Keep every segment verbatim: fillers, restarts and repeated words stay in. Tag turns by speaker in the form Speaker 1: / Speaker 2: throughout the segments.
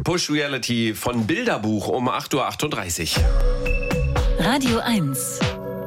Speaker 1: Push Reality von Bilderbuch um acht Uhr achtunddreißig.
Speaker 2: Radio eins.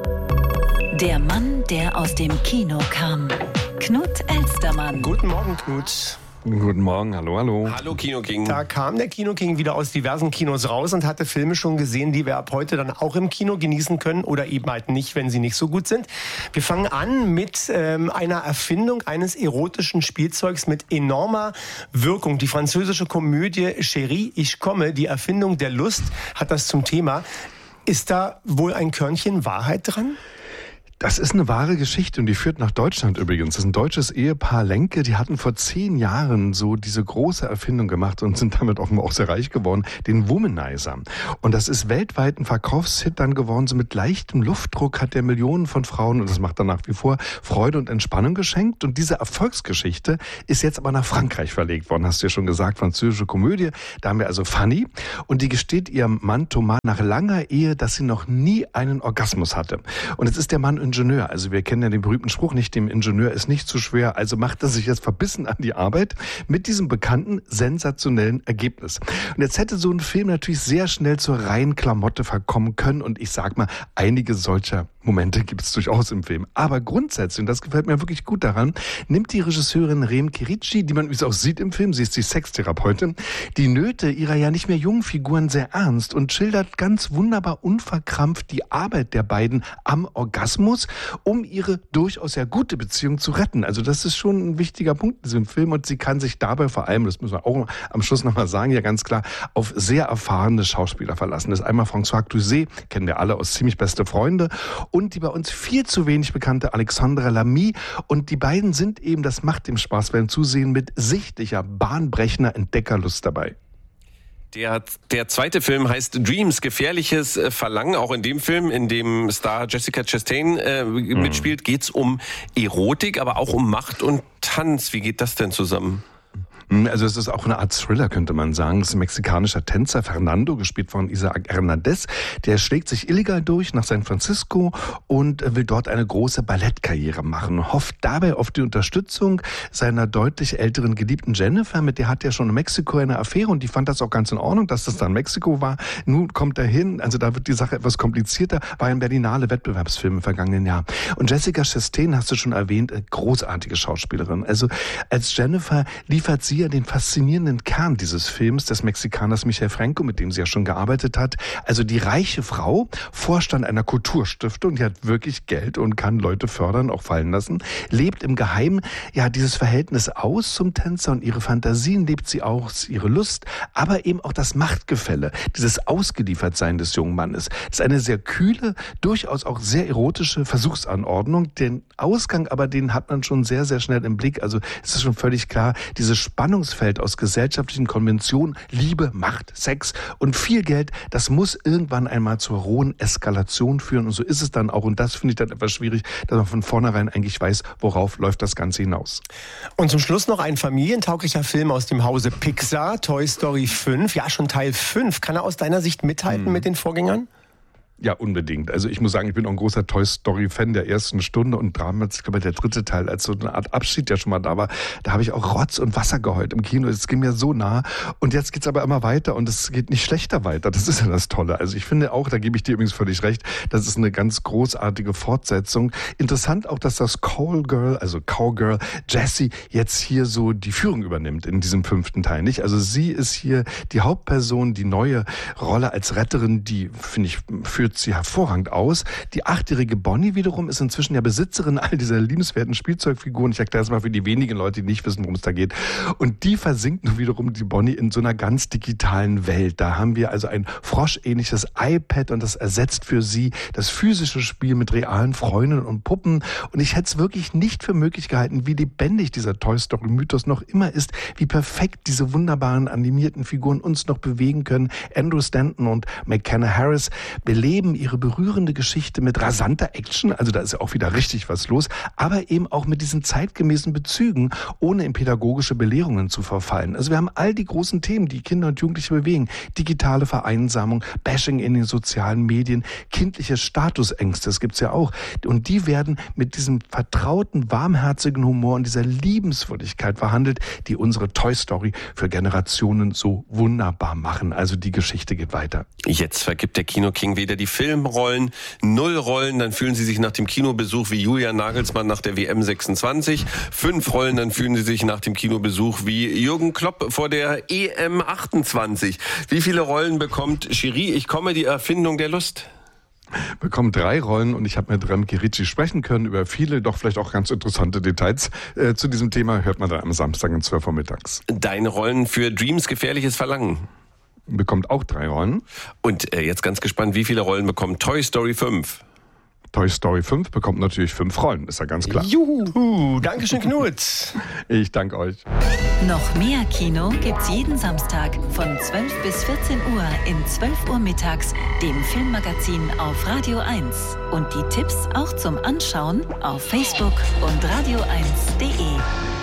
Speaker 2: Der Mann, der aus dem Kino kam. Knut Elstermann.
Speaker 3: Guten Morgen, Knut.
Speaker 4: Guten Morgen, hallo, hallo.
Speaker 1: Hallo Kino King.
Speaker 3: Da kam der Kino King wieder aus diversen Kinos raus und hatte Filme schon gesehen, die wir ab heute dann auch im Kino genießen können oder eben halt nicht, wenn sie nicht so gut sind. Wir fangen an mit ähm, einer Erfindung eines erotischen Spielzeugs mit enormer Wirkung. Die französische Komödie Chérie, ich komme, die Erfindung der Lust, hat das zum Thema. Ist da wohl ein Körnchen Wahrheit dran?
Speaker 4: Das ist eine wahre Geschichte und die führt nach Deutschland übrigens. Das ist ein deutsches Ehepaar Lenke, die hatten vor zehn Jahren so diese große Erfindung gemacht und sind damit offenbar auch sehr reich geworden, den Womanizer. Und das ist weltweit ein Verkaufshit dann geworden. So mit leichtem Luftdruck hat der Millionen von Frauen, und das macht er nach wie vor, Freude und Entspannung geschenkt. Und diese Erfolgsgeschichte ist jetzt aber nach Frankreich verlegt worden, hast du ja schon gesagt, französische Komödie. Da haben wir also Fanny und die gesteht ihrem Mann Thomas nach langer Ehe, dass sie noch nie einen Orgasmus hatte. Und jetzt ist der Mann Ingenieur. Also wir kennen ja den berühmten Spruch nicht, dem Ingenieur ist nicht zu schwer, also macht er sich jetzt verbissen an die Arbeit mit diesem bekannten, sensationellen Ergebnis. Und jetzt hätte so ein Film natürlich sehr schnell zur reinen Klamotte verkommen können und ich sag mal, einige solcher Momente gibt es durchaus im Film. Aber grundsätzlich, und das gefällt mir wirklich gut daran, nimmt die Regisseurin Remke Ritchie, die man übrigens auch sieht im Film, sie ist die Sextherapeutin, die Nöte ihrer ja nicht mehr jungen Figuren sehr ernst und schildert ganz wunderbar unverkrampft die Arbeit der beiden am Orgasmus, um ihre durchaus sehr gute Beziehung zu retten. Also das ist schon ein wichtiger Punkt in diesem Film und sie kann sich dabei vor allem, das müssen wir auch am Schluss nochmal sagen, ja ganz klar, auf sehr erfahrene Schauspieler verlassen. Das ist einmal François Cluzet, kennen wir alle aus Ziemlich beste Freunde, und die bei uns viel zu wenig bekannte Alexandra Lamy. Und die beiden sind eben, das macht dem Spaß beim Zusehen, mit sichtlicher, bahnbrechender Entdeckerlust dabei.
Speaker 1: Der, der zweite Film heißt Dreams, gefährliches Verlangen. Auch in dem Film, in dem Star Jessica Chastain äh, mhm. mitspielt, geht's um Erotik, aber auch um Macht und Tanz. Wie geht das denn zusammen?
Speaker 4: Also es ist auch eine Art Thriller, könnte man sagen. Es ist ein mexikanischer Tänzer, Fernando, gespielt von Isaac Hernandez. Der schlägt sich illegal durch nach San Francisco und will dort eine große Ballettkarriere machen. Hofft dabei auf die Unterstützung seiner deutlich älteren Geliebten Jennifer. Mit der hat er schon in Mexiko eine Affäre und die fand das auch ganz in Ordnung, dass das dann Mexiko war. Nun kommt er hin, also da wird die Sache etwas komplizierter. War ein Berlinale Wettbewerbsfilm im vergangenen Jahr. Und Jessica Chastain, hast du schon erwähnt, großartige Schauspielerin. Also als Jennifer liefert sie den faszinierenden Kern dieses Films des Mexikaners Michel Franco, mit dem sie ja schon gearbeitet hat. Also die reiche Frau, Vorstand einer Kulturstiftung, die hat wirklich Geld und kann Leute fördern, auch fallen lassen, lebt im Geheimen ja dieses Verhältnis aus zum Tänzer und ihre Fantasien lebt sie aus, ihre Lust, aber eben auch das Machtgefälle, dieses Ausgeliefertsein des jungen Mannes. Das ist eine sehr kühle, durchaus auch sehr erotische Versuchsanordnung. Den Ausgang aber, den hat man schon sehr, sehr schnell im Blick. Also es ist schon völlig klar, diese Spannungsfeld aus gesellschaftlichen Konventionen, Liebe, Macht, Sex und viel Geld, das muss irgendwann einmal zur rohen Eskalation führen und so ist es dann auch und das finde ich dann etwas schwierig, dass man von vornherein eigentlich weiß, worauf läuft das Ganze hinaus.
Speaker 3: Und zum Schluss noch ein familientauglicher Film aus dem Hause Pixar, Toy Story fünf, ja schon Teil fünf. Kann er aus deiner Sicht mithalten hm. mit den Vorgängern?
Speaker 4: Ja, unbedingt. Also ich muss sagen, ich bin auch ein großer Toy Story-Fan der ersten Stunde und damals, ich glaube, der dritte Teil, als so eine Art Abschied ja schon mal da war, da habe ich auch Rotz und Wasser geheult im Kino. Es ging mir so nah und jetzt geht's aber immer weiter und es geht nicht schlechter weiter. Das ist ja das Tolle. Also ich finde auch, da gebe ich dir übrigens völlig recht, das ist eine ganz großartige Fortsetzung. Interessant auch, dass das Cowgirl, also Cowgirl Jessie jetzt hier so die Führung übernimmt in diesem fünften Teil, nicht? Also sie ist hier die Hauptperson, die neue Rolle als Retterin, die, finde ich, führt sie hervorragend aus. Die achtjährige Bonnie wiederum ist inzwischen ja Besitzerin all dieser liebenswerten Spielzeugfiguren. Ich erkläre es mal für die wenigen Leute, die nicht wissen, worum es da geht. Und die versinkt nun wiederum die Bonnie in so einer ganz digitalen Welt. Da haben wir also ein froschähnliches iPad und das ersetzt für sie das physische Spiel mit realen Freunden und Puppen. Und ich hätte es wirklich nicht für möglich gehalten, wie lebendig dieser Toy Story Mythos noch immer ist, wie perfekt diese wunderbaren animierten Figuren uns noch bewegen können. Andrew Stanton und McKenna Harris beleben erleben ihre berührende Geschichte mit rasanter Action, also da ist ja auch wieder richtig was los, aber eben auch mit diesen zeitgemäßen Bezügen, ohne in pädagogische Belehrungen zu verfallen. Also wir haben all die großen Themen, die Kinder und Jugendliche bewegen. Digitale Vereinsamung, Bashing in den sozialen Medien, kindliche Statusängste, das gibt's ja auch. Und die werden mit diesem vertrauten, warmherzigen Humor und dieser Liebenswürdigkeit verhandelt, die unsere Toy Story für Generationen so wunderbar machen. Also die Geschichte geht weiter.
Speaker 1: Jetzt vergibt der Kino-King weder die Filmrollen, null Rollen, dann fühlen Sie sich nach dem Kinobesuch wie Julian Nagelsmann nach der W M sechsundzwanzig, fünf Rollen, dann fühlen Sie sich nach dem Kinobesuch wie Jürgen Klopp vor der E M achtundzwanzig. Wie viele Rollen bekommt Cherie? Ich komme, die Erfindung der Lust?
Speaker 4: Bekommt drei Rollen und ich habe mit Remke Ritchie sprechen können über viele, doch vielleicht auch ganz interessante Details äh, zu diesem Thema. Hört man dann am Samstag um zwölf Uhr mittags.
Speaker 1: Deine Rollen für Dreams gefährliches Verlangen?
Speaker 4: Bekommt auch drei Rollen.
Speaker 1: Und äh, jetzt ganz gespannt, wie viele Rollen bekommt Toy Story fünf?
Speaker 4: Toy Story fünf bekommt natürlich fünf Rollen, ist ja ganz klar.
Speaker 3: Juhu, Dankeschön Knut.
Speaker 4: Ich danke euch.
Speaker 2: Noch mehr Kino gibt's jeden Samstag von zwölf bis vierzehn Uhr in zwölf Uhr mittags, dem Filmmagazin auf Radio eins. Und die Tipps auch zum Anschauen auf Facebook und radio eins punkt de.